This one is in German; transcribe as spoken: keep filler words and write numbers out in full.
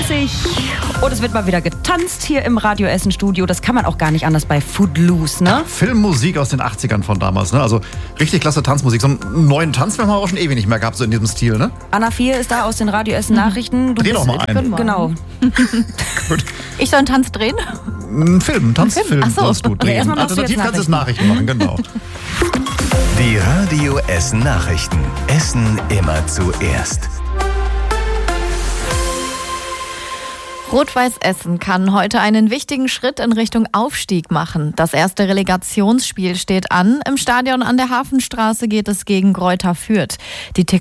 dreißig und es wird mal wieder getanzt hier im Radio Essen Studio. Das kann man auch gar nicht anders bei Footloose, ne? Filmmusik aus den achtzigern von damals, ne? Also richtig klasse Tanzmusik. So einen neuen Tanz haben wir auch schon ewig nicht mehr gehabt, so in diesem Stil, ne? Anna vier ist da aus den Radio Essen Nachrichten. Du Dreh doch mal ein. Genau. Gut. Ich soll einen Tanz drehen? Ein Film, einen Tanzfilm Ach so. sollst du drehen. erstmal machst du Alternativ jetzt kannst du jetzt Nachrichten machen, genau. Die Radio Essen Nachrichten. Essen immer zuerst. Rot-Weiß Essen kann heute einen wichtigen Schritt in Richtung Aufstieg machen. Das erste Relegationsspiel steht an. Im Stadion an der Hafenstraße geht es gegen Greuther Fürth. Die